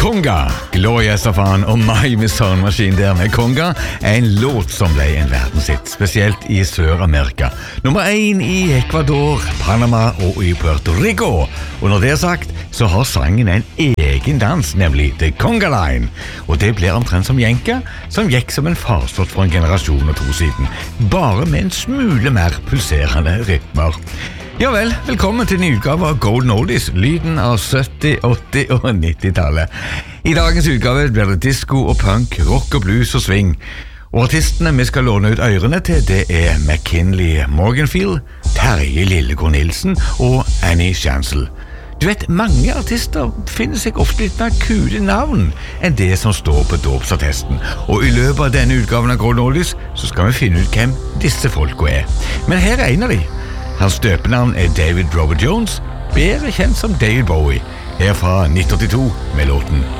Conga, Gloria Estefan og My Miss Sound Machine der med Conga en låt som ble en verdenshit, spesielt i Sør-Amerika. Nummer 1 i Ecuador, Panama og i Puerto Rico. Og når det sagt, så har sangen en egen dans, nemlig The Conga Line. Og det blir omtrent som jenka, som gikk som en farsott for en generasjon og 2 siden, bare med en smule mer pulserende rytmer. Ja vel, velkommen til en utgave av Golden Oldies, lyden av 70-, 80- og 90-tallet. I dagens utgave blir det disco og punk, rock og blues og swing. Og artistene vi skal låne ut ørene til, det er McKinley Morganfield, Terje Lillegård Nilsen og Annie Chancel. Du vet, mange artister finner seg ofte litt mer kule navn enn det som står på dåpsattesten. Og i løpet av denne utgaven av Golden Oldies så skal vi finne ut hvem disse folka er. Men her er en av de. Hans døpenavn er David Robert Jones, bedre kjent som David Bowie, her fra 1982 med låten